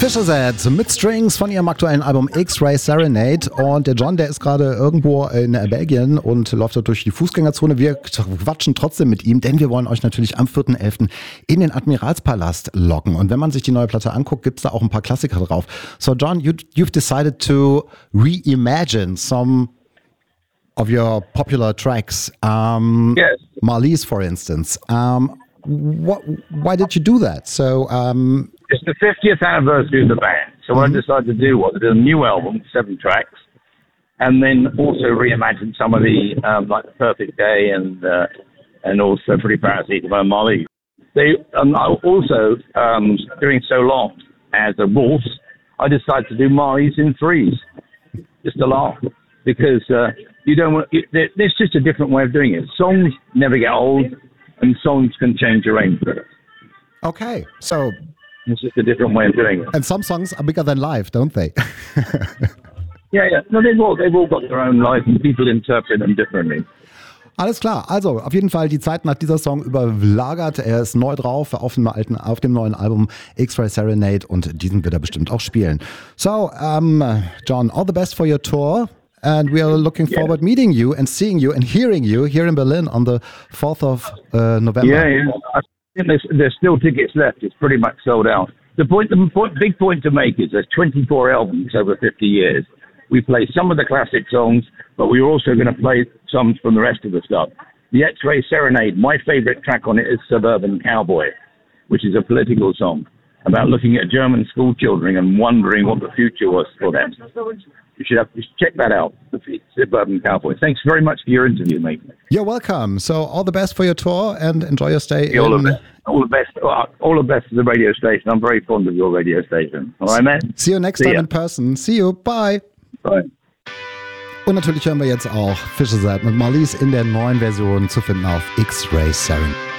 Fischerset mit Strings von ihrem aktuellen Album X-Ray Serenade. Und der John, der ist gerade irgendwo in Belgien und läuft dort durch die Fußgängerzone. Wir quatschen trotzdem mit ihm, denn wir wollen euch natürlich am 4.11. in den Admiralspalast locken. Und wenn man sich die neue Platte anguckt, gibt es da auch ein paar Klassiker drauf. So John, you've decided to reimagine some of your popular tracks. Yes. Marlies, for instance. Why did you do that? So, it's the 50th anniversary of the band, so what I decided to do was do a new album, 7 tracks, and then also reimagine some of the like The Perfect Day and also Pretty Paracetamol and Marlies. They also doing so long as a Wolves, I decided to do Marlies in 3s, just to laugh, because you don't want. There's just a different way of doing it. Songs never get old, and songs can change arrangements. Okay, so. It's just a different way of doing it. And some songs are bigger than life, don't they? Yeah. No, they've all got their own life and people interpret them differently. Alles klar. Also, auf jeden Fall, die Zeit nach dieser Song überlagert. Er ist neu drauf auf dem neuen Album X-Ray Serenade und diesen wird er bestimmt auch spielen. So, John, all the best for your tour. And we are looking forward meeting you and seeing you and hearing you here in Berlin on the 4th of November. Yeah. There's still tickets left. It's pretty much sold out. The big point to make is there's 24 albums over 50 years. We play some of the classic songs, but we're also going to play some from the rest of the stuff. The X-Ray Serenade, my favorite track on it is Suburban Cowboy, which is a political song about looking at German school children and wondering what the future was for them. You should check that out, the Suburban Cowboy. Thanks very much for your interview, mate. You're welcome. So all the best for your tour and enjoy your stay. All the best to the radio station. I'm very fond of your radio station. All right, man? See you next time in person. See you. Bye. Bye. Und natürlich hören wir jetzt auch Fischerset mit Marlies in der neuen Version zu finden auf X-Ray Serenade.